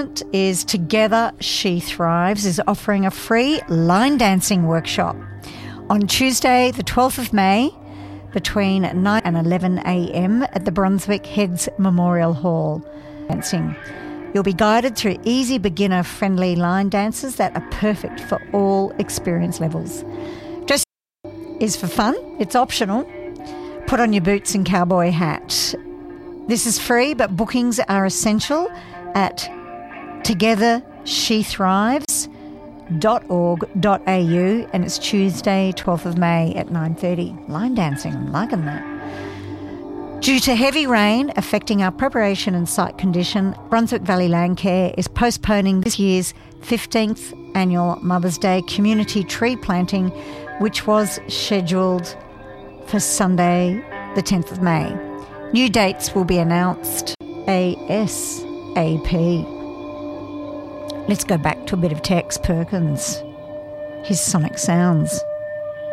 announcement is Together She Thrives is offering a free line dancing workshop on Tuesday the 12th of May between 9 and 11 a.m. at the Brunswick Heads Memorial Hall. Dancing. You'll be guided through easy beginner-friendly line dances that are perfect for all experience levels. Dress is for fun. It's optional. Put on your boots and cowboy hat. This is free, but bookings are essential at togethershethrives.org.au, and it's Tuesday, 12th of May at 9:30. Line dancing, I'm liking that. Due to heavy rain affecting our preparation and site condition, Brunswick Valley Landcare is postponing this year's 15th annual Mother's Day community tree planting, which was scheduled for Sunday, the 10th of May. New dates will be announced ASAP. Let's go back to a bit of Tex Perkins. His Sonic Sounds.